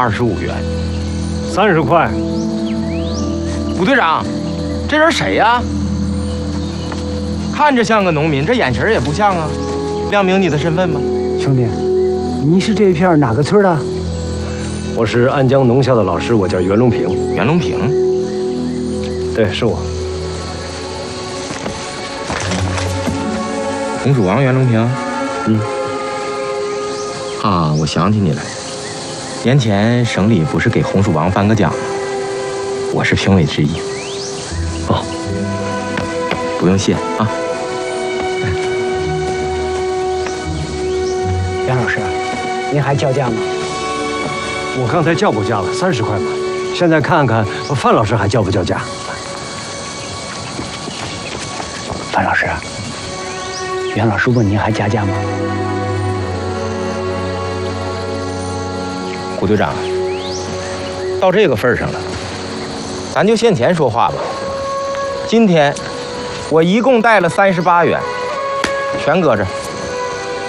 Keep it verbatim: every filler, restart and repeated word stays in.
二十五元。 三十块。 古队长，这人谁呀？看着像个农民，这眼神也不像啊。亮明你的身份吗？ 兄弟，你是这一片哪个村的？ 我是安江农校的老师，我叫袁隆平。 袁隆平？ 对，是我。 红薯王袁隆平？ 嗯。 啊，我想起你来。年前省里不是给红薯王颁个奖吗？我是评委之一。 哦， 不用谢啊。 杨老师，您还叫价吗？ 我刚才叫过价了，三十块嘛。现在看看范老师还叫不叫价？ 范老师，袁老师问您还加价吗？ 胡队长，到这个份上了，咱就现钱说话吧。今天我一共带了三十八元，全搁这儿。